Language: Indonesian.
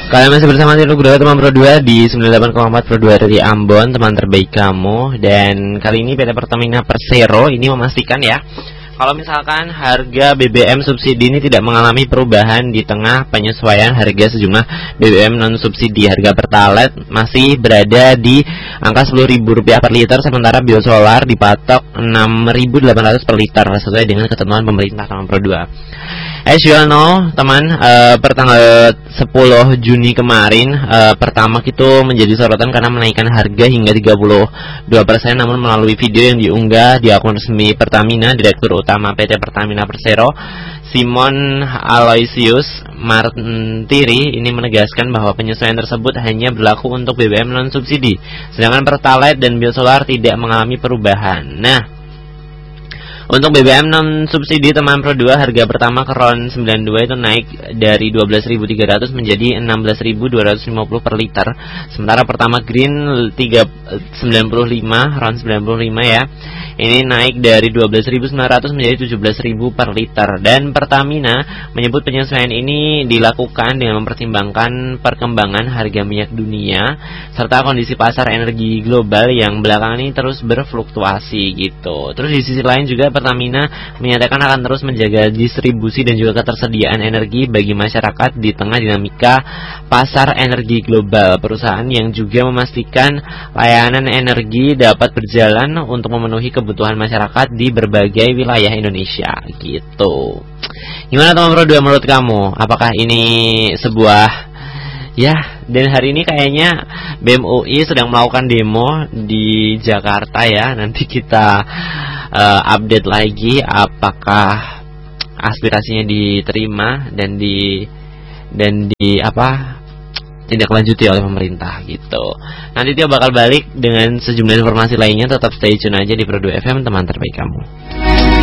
Kalian masih bersama Nugroho teman Pro 2 di 98,4 Pro 2 dari Ambon, teman terbaik kamu. Dan kali ini PT Pertamina Persero ini memastikan ya, kalau misalkan harga BBM subsidi ini tidak mengalami perubahan di tengah penyesuaian harga sejumlah BBM non subsidi. Harga Pertalite masih berada di angka Rp10.000 per liter, sementara biosolar dipatok Rp6.800 per liter sesuai dengan ketentuan pemerintah teman Pro 2. As you all know, teman, per tanggal 10 Juni kemarin, Pertamax itu menjadi sorotan karena menaikkan harga hingga 32%. Namun melalui video yang diunggah di akun resmi Pertamina, Direktur Utama PT Pertamina Persero, Simon Aloysius Martiri ini menegaskan bahwa penyesuaian tersebut hanya berlaku untuk BBM non subsidi, sedangkan Pertalite dan biosolar tidak mengalami perubahan. Nah, untuk BBM non subsidi teman Pro 2, harga pertama RON 92 itu naik dari 12.300 menjadi 16.250 per liter. Sementara pertama Green 95 RON 95 ya, ini naik dari 12.900 menjadi 17.000 per liter. Dan Pertamina menyebut penyesuaian ini dilakukan dengan mempertimbangkan perkembangan harga minyak dunia serta kondisi pasar energi global yang belakangan ini terus berfluktuasi gitu. Terus di sisi lain juga Pertamina menyatakan akan terus menjaga distribusi dan juga ketersediaan energi bagi masyarakat di tengah dinamika pasar energi global. Perusahaan yang juga memastikan layanan energi dapat berjalan untuk memenuhi kebutuhan masyarakat di berbagai wilayah Indonesia gitu. Gimana teman Pro 2 menurut kamu? Apakah ini sebuah ya, dan hari ini kayaknya BEM UI sedang melakukan demo di Jakarta ya. Nanti kita update lagi apakah aspirasinya diterima dan di tindak lanjuti oleh pemerintah gitu. Nanti dia bakal balik dengan sejumlah informasi lainnya. Tetap stay tune aja di Pro 2 FM, teman terbaik kamu.